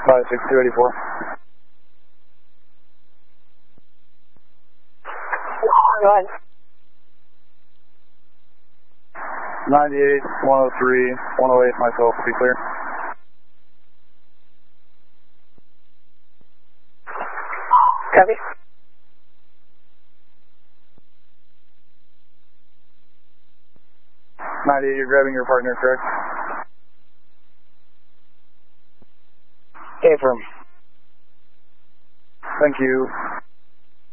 56284. Go ahead. 98, 103, 108, myself, be clear. Copy. You're grabbing your partner, correct? Affirm. Thank you.